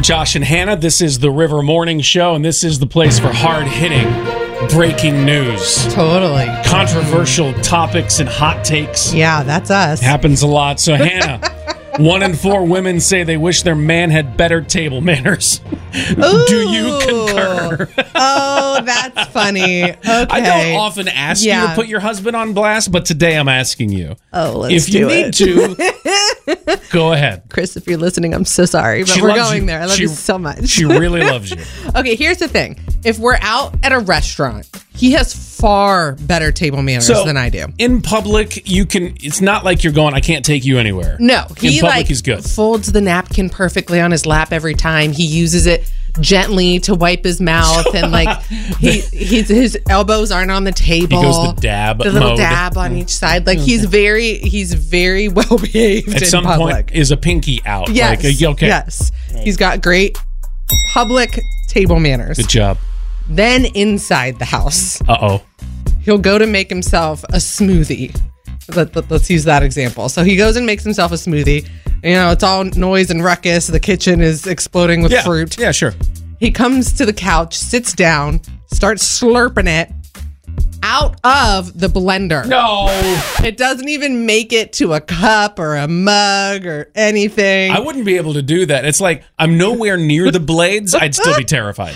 Josh and Hannah. This is the River Morning Show, and this is the place for hard-hitting, breaking news. Totally. Controversial topics and hot takes. Yeah, that's us. Happens a lot. So, Hannah, 1 in 4 women say they wish their man had better table manners. Do you concur? Oh, that's funny. Okay. I don't often ask you to put your husband on blast, but today I'm asking you. Oh, let's if you need to, go ahead. Chris, if you're listening, I'm so sorry, but we're going there. I love you so much. She really loves you. Okay, here's the thing. If we're out at a restaurant, he has far better table manners than I do. In public, it's not like you're going, I can't take you anywhere. No, he in public, he's good. Folds the napkin perfectly on his lap every time. He uses it gently to wipe his mouth, and his elbows aren't on the table. He goes the dab mode. Dab on each side. Like he's very well behaved. At some point, is a pinky out? Yes. Okay. Yes. He's got great public table manners. Good job. Then inside the house, he'll go to make himself a smoothie. Let's use that example. So he goes and makes himself a smoothie. You know, it's all noise and ruckus. The kitchen is exploding with fruit. Yeah, sure. He comes to the couch, sits down, starts slurping it out of the blender. No. It doesn't even make it to a cup or a mug or anything. I wouldn't be able to do that. It's like I'm nowhere near the blades. I'd still be terrified.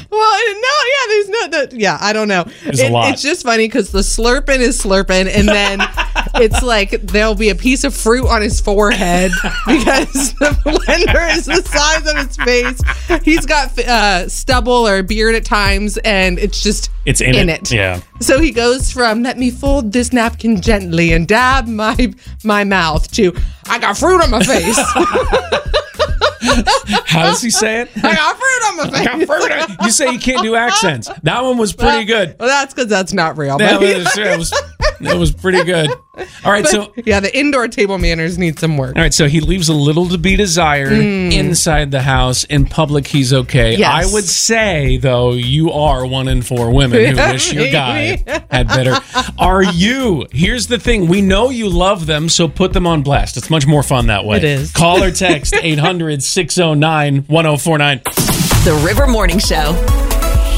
I don't know. It's just funny because the slurping is slurping, and then it's like there'll be a piece of fruit on his forehead because the blender is the size of his face. He's got stubble or beard at times, and it's in it. Yeah. So he goes from let me fold this napkin gently and dab my mouth to I got fruit on my face. How does he say it? I got fruit on my face. You say you can't do accents. That one was pretty good. Well, that's because that's not real. That was pretty good. All right, the indoor table manners need some work. All right, so he leaves a little to be desired inside the house. In public, he's okay. Yes. I would say, though, you are 1 in 4 women who wish your guy had better. Are you? Here's the thing. We know you love them, so put them on blast. It's much more fun that way. It is. Call or text 800-609-1049. The River Morning Show.